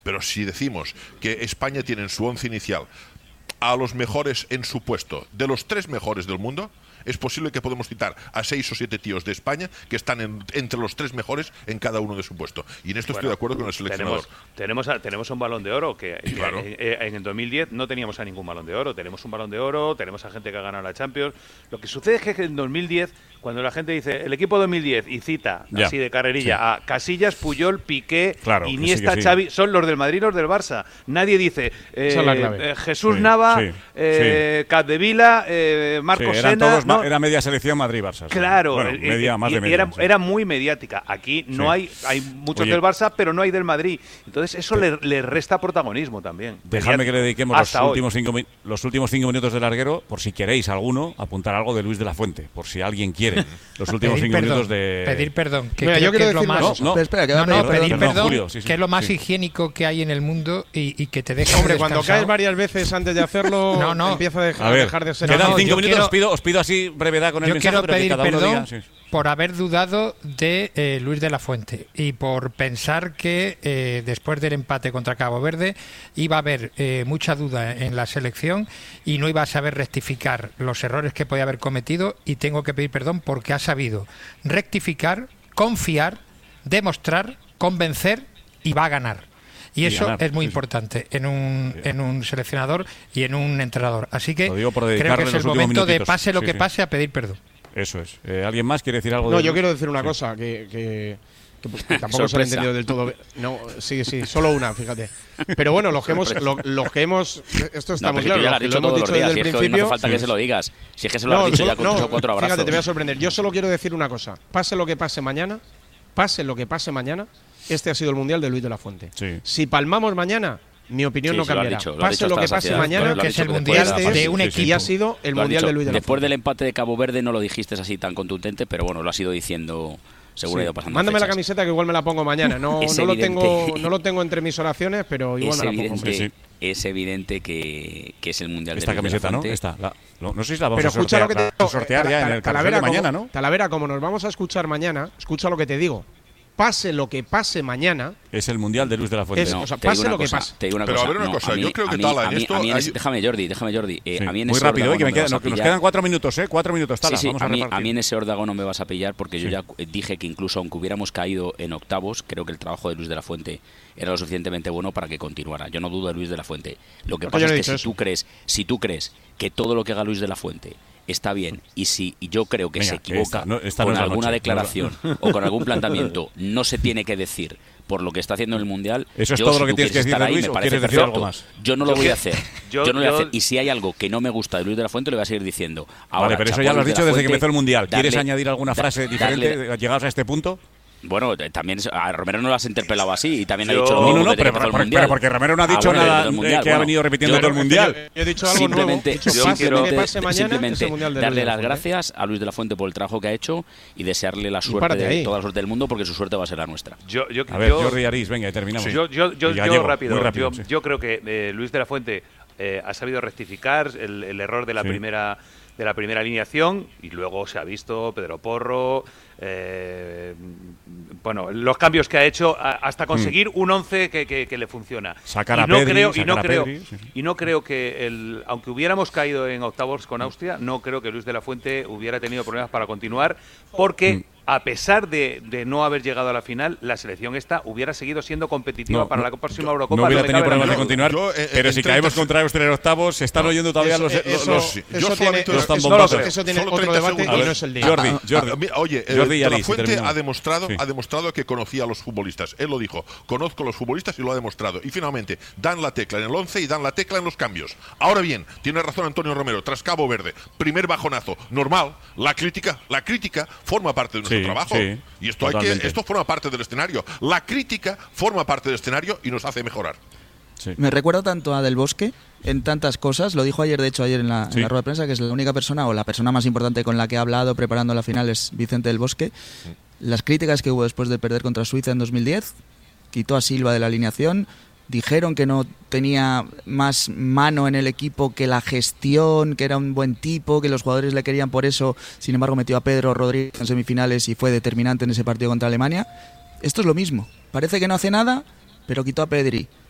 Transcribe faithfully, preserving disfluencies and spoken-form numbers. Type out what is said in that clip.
Pero si decimos que España tiene en su once inicial a los mejores en su puesto, de los tres mejores del mundo, es posible que podemos citar a seis o siete tíos de España que están en, entre los tres mejores en cada uno de su puesto. Y en esto bueno, estoy de acuerdo con el seleccionador. Tenemos, tenemos, a, tenemos un balón de oro que, que claro. en, en el dos mil diez no teníamos a ningún balón de oro. Tenemos un balón de oro, tenemos a gente que ha ganado la Champions. Lo que sucede es que en dos mil diez, cuando la gente dice el equipo dos mil diez y cita ya. así de carrerilla sí. a Casillas, Puyol, Piqué, claro, Iniesta, sí, sí. Xavi, son los del Madrid y los del Barça. Nadie dice eh, eh, Jesús sí. Nava, sí. Eh, sí. Capdevila, eh, Marcos sí, eran Sena. Todos, ¿no? Era media selección Madrid-Barça. Claro, bueno, media, eh, más de media, era, sí. era muy mediática. Aquí no sí. hay hay muchos Oye, del Barça, pero no hay del Madrid. Entonces eso le, le resta protagonismo también. Dejadme que le dediquemos los últimos, cinco, los últimos cinco minutos de larguero, por si queréis alguno, apuntar algo de Luis de la Fuente, por si alguien quiere. Los últimos cinco perdón, minutos de... Pedir perdón. Que Mira, yo que quiero es lo decir más, más... No, no, espera, que no, no, pedir perdón, perdón, Julio, sí, sí, que es lo más sí. higiénico que hay en el mundo y, y que te deja Hombre, cuando caes varias veces antes de hacerlo, no, no. empieza a dejar, a ver, dejar de ser... Quedan no, cinco minutos, quiero, os, pido, os pido así brevedad con el yo mensaje, quiero pero pedir que cada uno perdón diga... Sí. por haber dudado de eh, Luis de la Fuente y por pensar que eh, después del empate contra Cabo Verde iba a haber eh, mucha duda en la selección y no iba a saber rectificar los errores que podía haber cometido, y tengo que pedir perdón porque ha sabido rectificar, confiar, demostrar, convencer y va a ganar. Y, y eso ganar, es muy sí, importante en un, sí. en un seleccionador y en un entrenador. Así que creo que es el momento de, pase lo sí, que sí. pase, a pedir perdón. Eso es. Eh, ¿Alguien más quiere decir algo? No, de yo quiero decir una sí. cosa que, que, que tampoco se ha entendido del todo. No, sí, sí, solo una, fíjate. Pero bueno, los que hemos, lo, los que hemos, esto está no, muy claro, lo, lo dicho hemos dicho días, desde el si principio. No hace falta sí. que se lo digas. Si es que se lo no, has dicho solo, ya con no, tres o cuatro abrazos. Fíjate, te voy a sorprender. Yo solo quiero decir una cosa. Pase lo que pase mañana, pase lo que pase mañana, este ha sido el Mundial de Luis de la Fuente. Sí. Si palmamos mañana, mi opinión sí, no cambiará. Lo dicho, lo pase lo que pase saciedad, mañana, que es el mundial de, de un equipo. Y ha sido el mundial de Luis de la Fuente. Después del empate de Cabo Verde no lo dijiste así tan contundente, pero bueno, lo has ido diciendo seguro sí. ha ido pasando. Mándame fechas. la camiseta que igual me la pongo mañana. No, no lo tengo, no lo tengo entre mis oraciones, pero igual es me la pongo. Evidente, sí. Es evidente que, que es el mundial Esta de Luis camiseta, de la Fuente. ¿no? Esta, la, no, no sé si la vamos pero a sortear, escucha lo que te digo, sortear ya en el Talavera de mañana, como, ¿no? Talavera, como nos vamos a escuchar mañana, escucha lo que te digo. Pase lo que pase mañana. Es el mundial de Luis de la Fuente. Es, no, o sea, pase lo cosa, que pase. Te digo una pero cosa, a ver una no, cosa, mí, yo creo que mí, Tala, en mí, esto. hay... Es, déjame, Jordi, déjame, Jordi. Eh, sí, a mí en muy ese rápido, que, me queda, no, que nos quedan cuatro minutos, ¿eh? Cuatro minutos, Tala. Sí, sí, vamos a, a, mí, repartir. a mí en ese órdago no me vas a pillar porque sí. yo ya dije que incluso aunque hubiéramos caído en octavos, creo que el trabajo de Luis de la Fuente era lo suficientemente bueno para que continuara. Yo no dudo de Luis de la Fuente. Lo que pasa es que si tú crees, si tú crees que todo lo que haga Luis de la Fuente está bien, y si y yo creo que Venga, se equivoca esta, no, esta con no alguna noche, declaración no, no. o con algún planteamiento, no se tiene que decir por lo que está haciendo en el Mundial. Eso es yo, todo si lo que tienes que decir de Luis, ahí, o quieres decir perfecto. algo más. Yo no lo yo voy que, a hacer. Yo, yo no lo yo, voy a hacer. Y si hay algo que no me gusta de Luis de la Fuente, lo voy a seguir diciendo. Ahora, vale, pero eso ya lo has dicho desde que empezó el Mundial. ¿Quieres darle, añadir alguna frase da, diferente darle, llegados a este punto? Bueno, también a Romero no lo has interpelado así y también yo, ha dicho lo no, mismo no, no, desde pero, que pero, empezó el pero porque Romero no ha dicho ah, bueno, nada mundial, eh, que bueno, ha venido repitiendo todo el Mundial. Yo, yo he dicho algo simplemente, nuevo. Dicho, yo pase quiero que pase mañana, simplemente es mundial de darle Luis las de la gracias a Luis de la Fuente por el trabajo que ha hecho y desearle la suerte de toda la suerte del mundo, porque su suerte va a ser la nuestra. Yo, yo, a ver, yo, Jordi Arís, venga, y terminamos. Sí. Yo, yo, yo, Gallego, yo rápido, rápido yo, sí. yo creo que eh, Luis de la Fuente eh, ha sabido rectificar el, el error de la sí. primera de la primera alineación, y luego se ha visto Pedro Porro, eh, bueno, los cambios que ha hecho a, hasta conseguir mm. un once que, que, que le funciona. Sacar y a no Pedri, creo y no creo Pedri, sí, sí. y no creo que el, aunque hubiéramos caído en octavos con Austria, no creo que Luis de la Fuente hubiera tenido problemas para continuar, porque mm. a pesar de, de no haber llegado a la final, la selección esta hubiera seguido siendo competitiva no, para la próxima Eurocopa. No hubiera no tenido problemas no, de continuar, yo, eh, pero eh, si caemos contra Austria en octavos, se están no, oyendo todavía eso, los, eso, los, eso, los, eso tiene, los eso, no eso, eso tiene otro debate y no es el día. Jordi, Jordi, ah, mira, oye, Jordi eh, Arís, la Fuente terminó. ha demostrado, sí. ha demostrado que conocía a los futbolistas. Él lo dijo, conozco a los futbolistas y lo ha demostrado. Y finalmente, dan la tecla en el once y dan la tecla en los cambios. Ahora bien, tiene razón Antonio Romero, tras Cabo Verde, primer bajonazo, normal, la crítica, la crítica forma parte de nuestro sí, trabajo. Sí, y esto hay que, esto forma parte del escenario. La crítica forma parte del escenario y nos hace mejorar. Sí. Me recuerda tanto a Del Bosque en tantas cosas. Lo dijo ayer, de hecho, ayer en la, sí. en la rueda de prensa, que es la única persona o la persona más importante con la que ha hablado preparando la final es Vicente Del Bosque. Sí. Las críticas que hubo después de perder contra Suiza en dos mil diez, quitó a Silva de la alineación, dijeron que no tenía más mano en el equipo que la gestión, que era un buen tipo, que los jugadores le querían por eso. Sin embargo, metió a Pedro Rodríguez en semifinales y fue determinante en ese partido contra Alemania. Esto es lo mismo. Parece que no hace nada, pero quitó a Pedri.